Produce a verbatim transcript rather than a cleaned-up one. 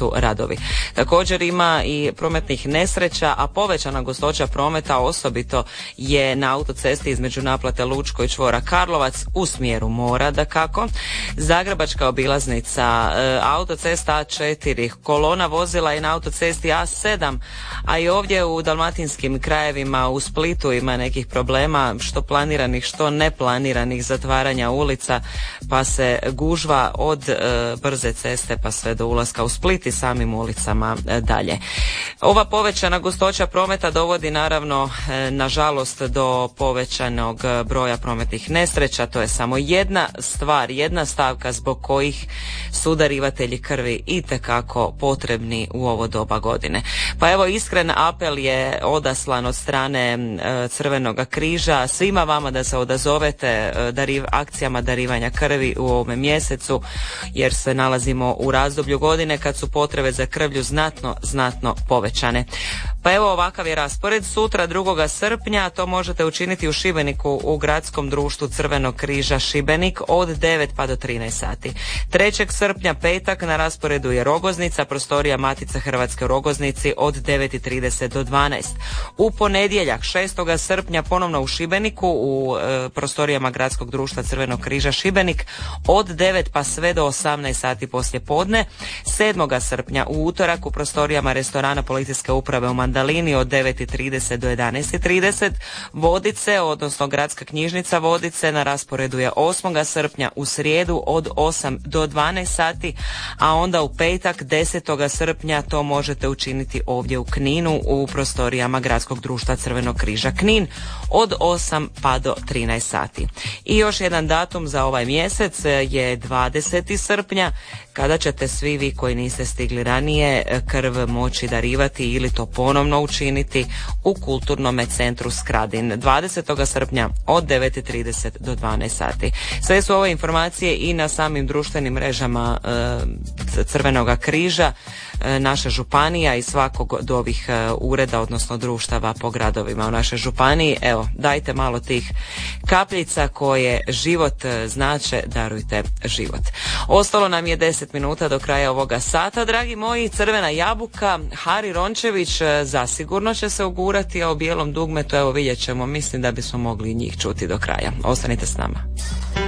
su radovi. Također ima i prometnih nesreća, a povećana gustoća prometa osobito je na autocesti između naplate Lučko i čvora Karlovac u smjeru mora, dakako. Zagrebačka obilaznica, e, autocesta A četiri, kolona vozila i na autocesti A sedam, a i ovdje u dalmatinskim krajevima u Splitu ima nekih problema, što planiranih, što neplaniranih zatvaranja ulica, pa se gužva od e, brze ceste pa sve do ulaska u Split i samim ulicama e, dalje. Ova povećana gustoća prometa dovodi naravno e, nažalost do povećanog broja prometnih nesreća. To je samo jedna stvar, jedna stavka zbog kojih su darivatelji krvi itekako potrebni u ovo doba godine. Pa evo, iskren apel je odaslan od strane e, Crvenog križa svima vama da se odazovete e, dariv, akcijama darivanja krvi u ovome mjesecu, jer se nalazimo u razdoblju godine kad su potrebe za krvlju znatno, znatno povećane. Pa evo, ovakav je raspored. Sutra drugoga srpnja to možete učiniti u Šibeniku u Gradskom društvu Crvenog križa Šibenik od devet pa do trinaest sati. trećeg srpnja petak na rasporedu je Rogoznica, prostorija Matice Hrvatske u Rogoznici od devet i trideset do dvanaest. U ponedjeljak šestoga srpnja ponovno u Šibeniku u e, prostorijama Gradskog društva Crvenog križa Šibenik od devet pa sve do osamnaest sati poslje podne. sedmoga srpnja u utorak u prostorijama restorana Policijske uprave u Mandalini od devet i trideset do jedanaest i trideset. Vodice, odnosno Gradska knjižnica Vodice, na rasporedu je osmoga srpnja u srijedu od osam do dvanaest sati, a onda u petak desetoga srpnja to možete učiniti ovdje u Kninu u prostorijama Gradskog društva Crvenog križa Knin od osam pa do trinaest sati. I još jedan datum za ovaj mjesec je dvadesetog srpnja, kada ćete svi vi koji niste stigli ranije krv moći darivati ili to ponovno učiniti u Kulturnome centru Skradin dvadesetog srpnja od devet i trideset do dvanaest sati. Sve su ove informacije i na samim društvenim mrežama e, Crvenoga križa, e, naša županija i svakog od ovih e, ureda, odnosno društava po gradovima u našoj županiji. Evo, dajte malo tih kapljica koje život znače, darujte život. Ostalo nam je deset minuta do kraja ovoga sata, dragi moji. Crvena jabuka, Hari Rončević zasigurno će se ugurati, a o bijelom dugmetu evo vidjet ćemo, mislim da bismo mogli njih čuti do kraja. Ostanite s nama.